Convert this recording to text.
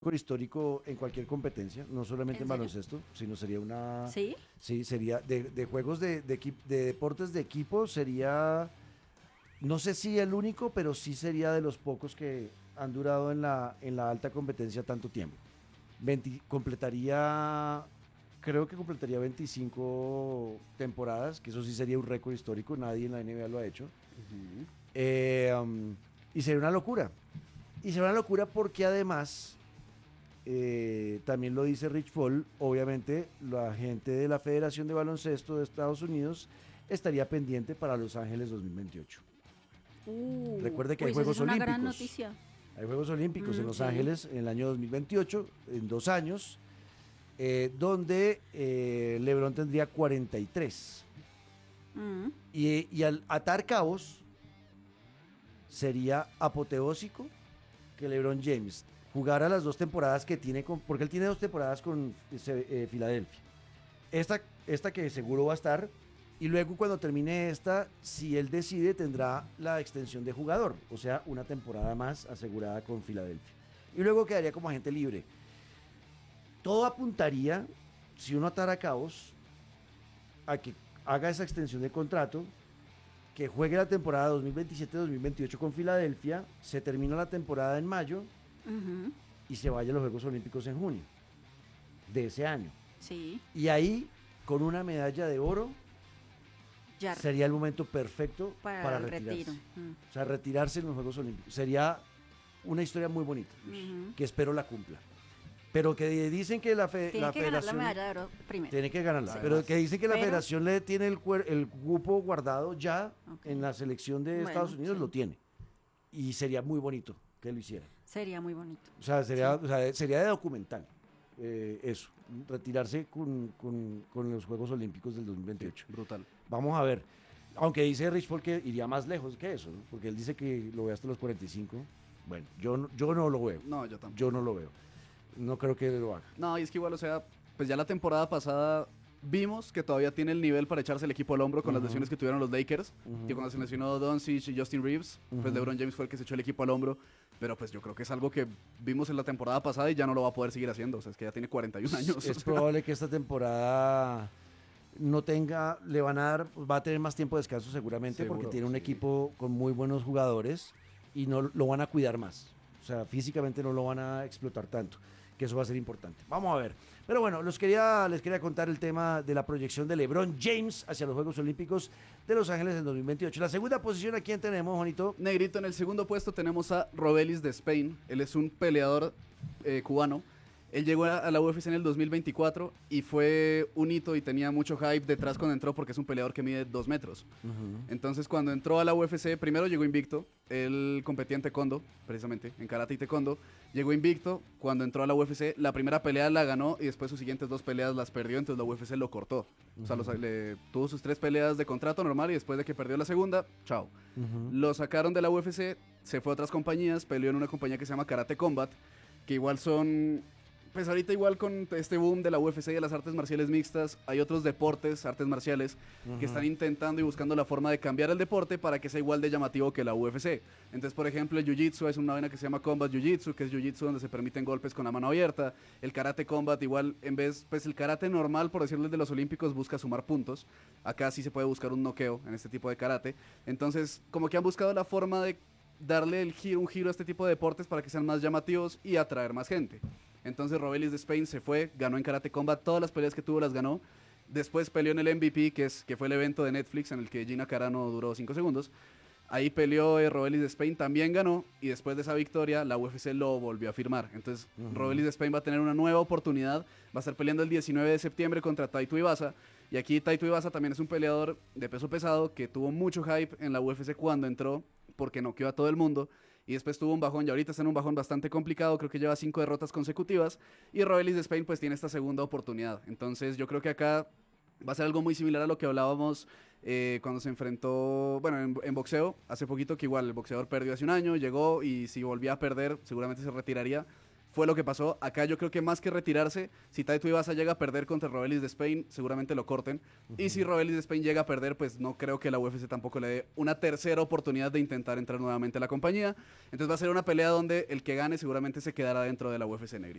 récord histórico en cualquier competencia, no solamente ¿En en serio? baloncesto, sino sería una... ¿Sí? Sí, sería de juegos de deportes de equipo, sería, no sé si el único, pero sí sería de los pocos que han durado en la alta competencia tanto tiempo. Completaría, creo que completaría 25 temporadas, que eso sí sería un récord histórico, nadie en la NBA lo ha hecho. Ujú. Y sería una locura. Y sería una locura porque además, también lo dice Rich Paul, obviamente la gente de la Federación de Baloncesto de Estados Unidos estaría pendiente para Los Ángeles 2028. Recuerde que hay Uy, esa sí Juegos es una gran Olímpicos. noticia. Hay Juegos Olímpicos en Los Sí. Ángeles en el año 2028, en 2 años, donde LeBron tendría 43. Mm, Y al atar cabos, sería apoteósico que LeBron James jugara las 2 temporadas que tiene porque él tiene 2 temporadas con Filadelfia. Esta que seguro va a estar, y luego cuando termine esta, si él decide, tendrá la extensión de jugador, o sea, una temporada más asegurada con Filadelfia. Y luego quedaría como agente libre. Todo apuntaría, si uno atara cabos, a que haga esa extensión de contrato, que juegue la temporada 2027-2028 con Filadelfia, se termina la temporada en mayo ujú, y se vaya a los Juegos Olímpicos en junio de ese año. sí, Y ahí, con una medalla de oro, ya sería el momento perfecto para el retirarse. retiro. O sea, retirarse en los Juegos Olímpicos. Sería una historia muy bonita, Ujú. que espero la cumpla. Pero que dicen que la Tiene que ganar la federación... medalla de oro primero. Tiene que ganarla. Sí. Pero que dicen que la Pero- federación le tiene el cupo guardado ya Ok. en la selección de Bueno, Estados Unidos, sí. lo tiene. Y sería muy bonito que lo hiciera. Sería muy bonito. O sea, sería de documental. Eso, retirarse con los Juegos Olímpicos del 2028. Brutal. Vamos a ver. Aunque dice Rich Paul que iría más lejos que eso, ¿no? Porque él dice que lo ve hasta los 45. Bueno, yo no lo veo. No, yo tampoco. Yo no lo veo. No creo que lo haga. No, y es que igual, o sea, pues ya la temporada pasada vimos que todavía tiene el nivel para echarse el equipo al hombro con las lesiones que tuvieron los Lakers. Que cuando se lesionó Doncic y Justin Reeves, pues LeBron James fue el que se echó el equipo al hombro. Pero pues yo creo que es algo que vimos en la temporada pasada y ya no lo va a poder seguir haciendo. O sea, es que ya tiene 41 años. o Es sea. probable que esta temporada no tenga, le van a dar, va a tener más tiempo de descanso seguramente, Seguro, porque tiene un sí. equipo con muy buenos jugadores y no lo van a cuidar más. O sea, físicamente no lo van a explotar tanto, que eso va a ser importante. Vamos a ver. Pero bueno, les quería contar el tema de la proyección de LeBron James hacia los Juegos Olímpicos de Los Ángeles en 2028. La segunda posición, ¿a quién tenemos, Juanito? Negrito, en el segundo puesto tenemos a Robelis de Spain. Él es un peleador cubano. Él llegó a la UFC en el 2024 y fue un hito y tenía mucho hype detrás cuando entró porque es un peleador que mide 2 metros. Entonces cuando entró a la UFC, primero llegó invicto. Él competía en taekwondo, precisamente, en karate y taekwondo. Llegó invicto. Cuando entró a la UFC, la primera pelea la ganó y después sus siguientes 2 peleas las perdió, entonces la UFC lo cortó. O sea, tuvo sus 3 peleas de contrato normal y después de que perdió la segunda, chao. Lo sacaron de la UFC, se fue a otras compañías, peleó en una compañía que se llama Karate Combat, que igual son... Pues ahorita igual con este boom de la UFC y de las artes marciales mixtas, hay otros deportes, artes marciales, que están intentando y buscando la forma de cambiar el deporte para que sea igual de llamativo que la UFC. Entonces, por ejemplo, el Jiu-Jitsu es una vaina que se llama Combat Jiu-Jitsu, que es Jiu-Jitsu donde se permiten golpes con la mano abierta. El Karate Combat igual, en vez, pues el karate normal, por decirlo de los olímpicos, busca sumar puntos. Acá sí se puede buscar un noqueo en este tipo de karate. Entonces, como que han buscado la forma de darle un giro a este tipo de deportes para que sean más llamativos y atraer más gente. Entonces Robelis de Spain se fue, ganó en Karate Combat, todas las peleas que tuvo las ganó. Después peleó en el MVP, que fue el evento de Netflix en el que Gina Carano duró 5 segundos. Ahí peleó Robelis de Spain, también ganó, y después de esa victoria la UFC lo volvió a firmar. Entonces Robelis de Spain va a tener una nueva oportunidad, va a estar peleando el 19 de septiembre contra Taito Iwasa. Y aquí Taito Iwasa también es un peleador de peso pesado que tuvo mucho hype en la UFC cuando entró, porque noqueó a todo el mundo. Y después tuvo un bajón y ahorita está en un bajón bastante complicado, creo que lleva 5 derrotas consecutivas. Y Robelis de Spain pues tiene esta segunda oportunidad. Entonces yo creo que acá va a ser algo muy similar a lo que hablábamos cuando se enfrentó, bueno, en boxeo, hace poquito, que igual el boxeador perdió hace un año, llegó y si volvía a perder seguramente se retiraría. fue lo que pasó. Acá yo creo que más que retirarse, si Taito Ibasa llega a perder contra Robelis de Spain, seguramente lo corten. Y si Robelis de Spain llega a perder, pues no creo que la UFC tampoco le dé una tercera oportunidad de intentar entrar nuevamente a la compañía. Entonces va a ser una pelea donde el que gane seguramente se quedará dentro de la UFC, negrito.